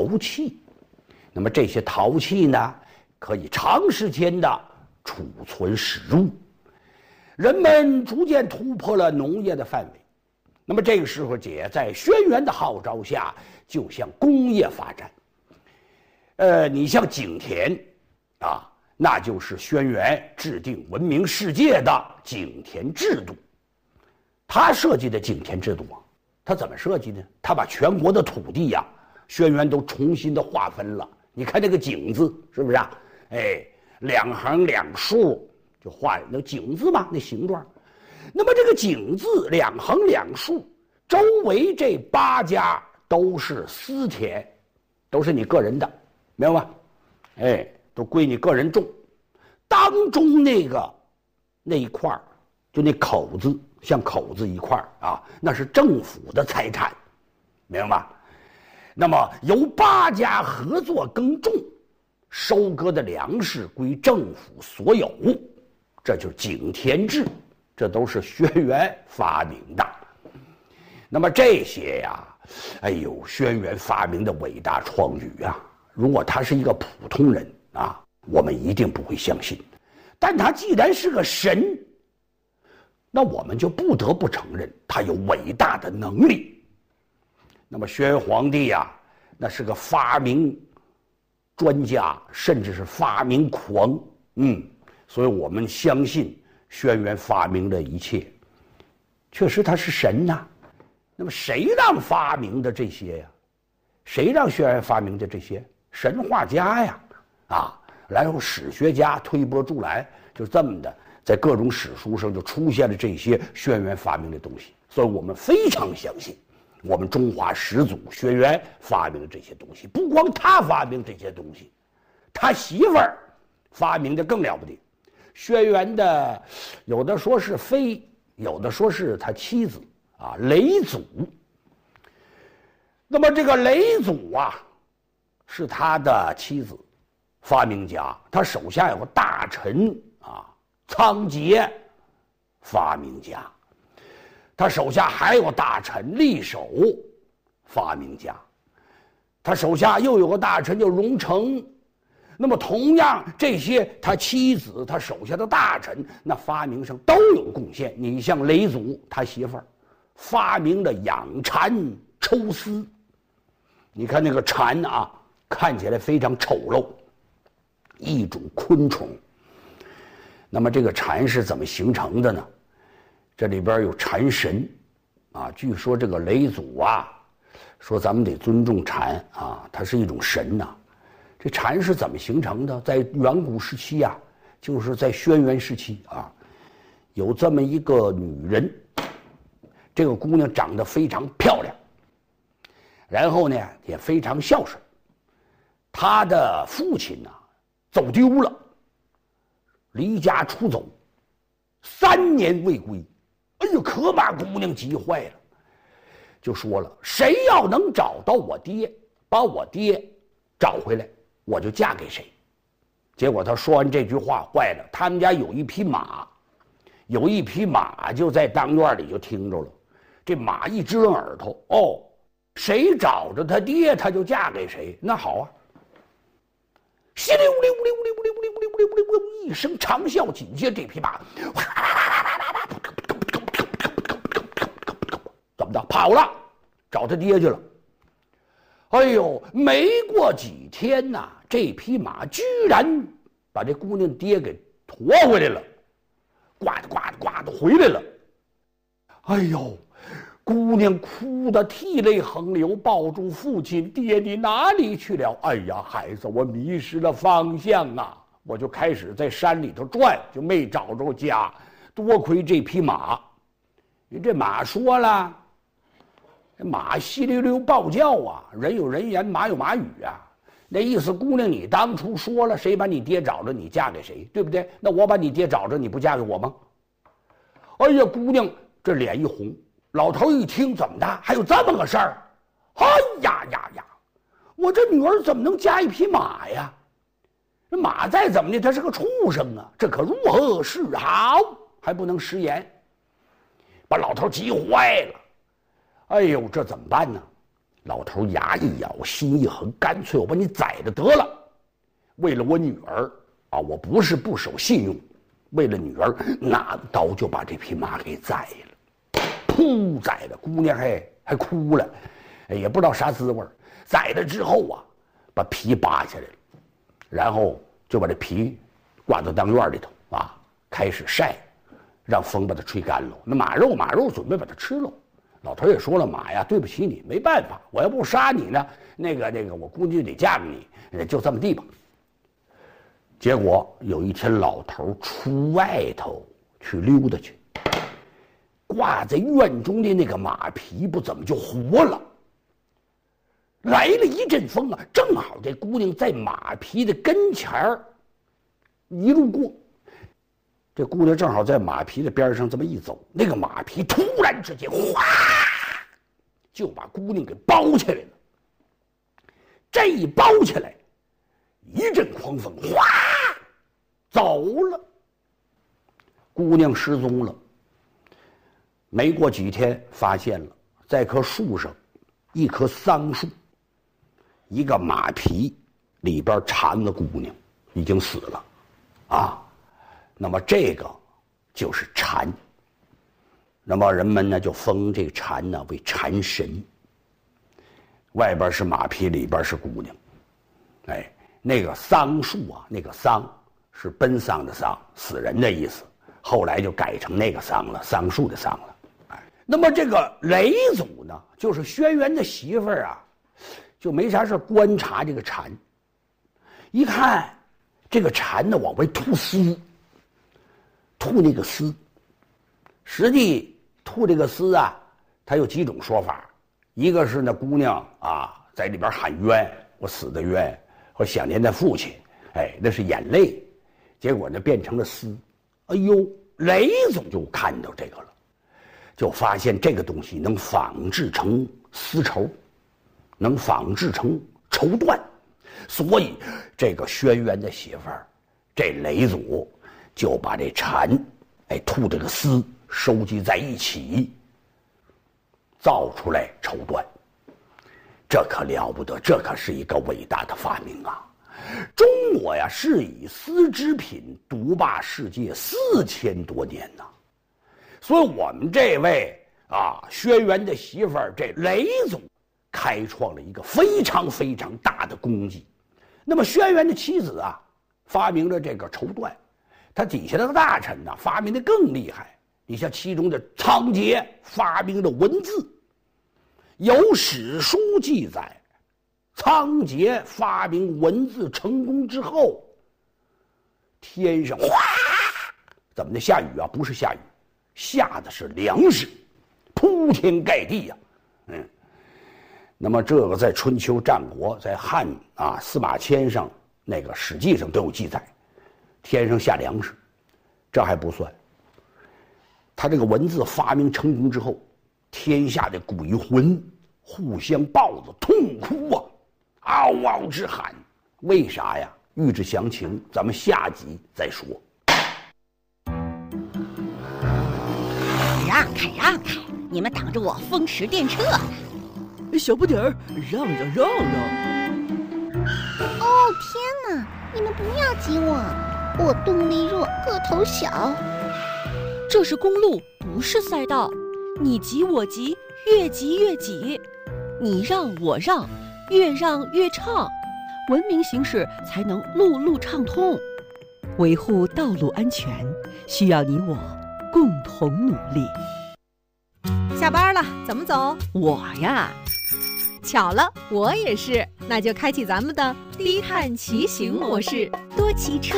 陶器。那么这些陶器呢，可以长时间的储存使用。人们逐渐突破了农业的范围。那么这个时候，在轩辕的号召下，就向工业发展。你像景田，啊，那就是轩辕制定闻名世界的景田制度。他设计的景田制度啊，他怎么设计呢？他把全国的土地呀，轩辕都重新的划分了。你看这个井字是不是啊？哎，两横两竖就画那井字嘛，那形状。那么这个井字两横两竖，周围这8家都是私田，都是你个人的，明白吗？哎，都归你个人种。当中那一块就那口字，像口字一块啊，那是政府的财产，明白吗？那么由8家合作耕种，收割的粮食归政府所有，这就是井田制，这都是轩辕发明的。那么这些呀，哎呦，轩辕发明的伟大创举啊，如果他是一个普通人啊，我们一定不会相信。但他既然是个神，那我们就不得不承认他有伟大的能力。那么轩辕皇帝呀，那是个发明专家，甚至是发明狂，所以我们相信轩辕发明的一切，确实他是神呐。那么谁让发明的这些呀？谁让轩辕发明的这些？神话家呀，然后史学家推波助澜，就这么的，在各种史书上就出现了这些轩辕发明的东西。所以我们非常相信，我们中华始祖轩辕发明的这些东西。不光他发明这些东西，他媳妇儿发明的更了不得。轩辕的有的说是妃，有的说是他妻子啊，嫘祖。那么这个嫘祖啊，是他的妻子，发明家，他手下有个大臣啊，仓颉，发明家，他手下还有大臣厉守，发明家，他手下又有个大臣叫荣成。那么同样，这些他妻子、他手下的大臣，那发明上都有贡献。你像嫘祖他媳妇儿，发明了养蚕抽丝。你看那个蚕啊，看起来非常丑陋，一种昆虫。那么这个蚕是怎么形成的呢？这里边有蚕神啊，据说这个嫘祖啊，说咱们得尊重蚕啊，它是一种神呐。这蚕是怎么形成的？在远古时期啊，就是在轩辕时期啊，有这么一个女人，这个姑娘长得非常漂亮，然后呢也非常孝顺。她的父亲呢走丢了，离家出走，3年未归。哎呦，可把姑娘急坏了，就说了：谁要能找到我爹，把我爹找回来，我就嫁给谁。结果他说完这句话，坏了，他们家有一匹马，就在当院里就听着了。这马一支耳朵，哦，谁找着他爹，他就嫁给谁。那好啊，稀溜溜溜溜溜溜溜溜溜溜一声长啸，紧接这匹马怎么的跑了，找他爹去了。哎呦，没过几天呐，这匹马居然把这姑娘爹给驮回来了，呱的呱的呱的回来了。哎呦，姑娘哭得涕泪横流，抱住父亲：爹，你哪里去了？哎呀，孩子，我迷失了方向啊！我就开始在山里头转，就没找着家。多亏这匹马，这马说了，马稀溜溜报叫啊，人有人言，马有马语啊。那意思，姑娘，你当初说了，谁把你爹找着，你嫁给谁，对不对？那我把你爹找着，你不嫁给我吗？哎呀，姑娘这脸一红。老头一听，怎么的？还有这么个事儿？哎呀呀呀！我这女儿怎么能嫁一匹马呀？这马再怎么的，它是个畜生啊！这可如何是好？还不能食言，把老头急坏了。哎呦，这怎么办呢？ 老头牙一咬，心一横，干脆我把你宰了得了。为了我女儿啊，我不是不守信用，为了女儿，拿刀就把这匹马给宰了。噗，宰了，姑娘还哭了，也不知道啥滋味。宰了之后啊，把皮扒下来了，然后就把这皮挂到当院里头啊，开始晒，让风把它吹干了。那马肉准备把它吃了。老头也说了，马呀，对不起你，没办法，我要不杀你呢，那个，我估计得嫁给你，就这么地吧。结果有一天，老头出外头去溜达去，挂在院中的那个马皮不怎么就活了。来了一阵风啊，正好这姑娘在马皮的跟前儿一路过，这姑娘正好在马皮的边上这么一走，那个马皮突然之间哗，就把姑娘给包起来了。这一包起来，一阵狂风，哗，走了。姑娘失踪了。没过几天，发现了在棵树上，一棵桑树，一个马皮里边缠了姑娘，已经死了，啊，那么这个就是蝉。那么人们呢就封这个蝉呢为蝉神。外边是马皮，里边是姑娘。哎，那个桑树啊，那个桑是奔丧的丧，死人的意思，后来就改成那个桑了，桑树的桑了。那么这个雷祖呢，就是轩辕的媳妇儿啊，就没啥事观察这个蝉，一看这个蝉呢往外吐丝，吐那个丝。实际吐这个丝啊，它有几种说法，一个是那姑娘啊在里边喊冤，我死的冤，我想念那父亲，哎，那是眼泪，结果呢变成了丝。哎呦，雷祖就看到这个了。就发现这个东西能仿制成丝绸，能仿制成绸缎，所以这个轩辕的媳妇儿，这雷祖就把这蝉，哎，吐这个丝收集在一起，造出来绸缎。这可了不得，这可是一个伟大的发明啊！中国呀，是以丝织品独霸世界4000多年呐。所以我们这位啊轩辕的媳妇儿，这雷祖开创了一个非常非常大的功绩。那么轩辕的妻子啊发明了这个绸缎，他底下的大臣呢发明的更厉害。你像其中的仓颉发明了文字，有史书记载，仓颉发明文字成功之后，天上哗，怎么的下雨啊？不是下雨，下的是粮食，铺天盖地呀，那么这个在春秋战国，在汉啊司马迁上那个史记上都有记载，天上下粮食。这还不算，他这个文字发明成功之后，天下的鬼魂互相抱着痛哭啊，嗷嗷直喊。为啥呀？欲知详情，咱们下集再说。 让开让开，你们挡着我风驰电掣呢！ 小不点儿，让！ 哦天哪，你们不要挤我，我动力弱，个头小。 这是公路，不是赛道，你挤我挤，越挤越挤，你让我让，越让越畅，文明行驶才能路路畅通。维护道路安全，需要你我共同努力。 下班了，怎么走？ 我呀， 巧了，我也是，那就开启咱们的低碳骑行模式， 多骑车。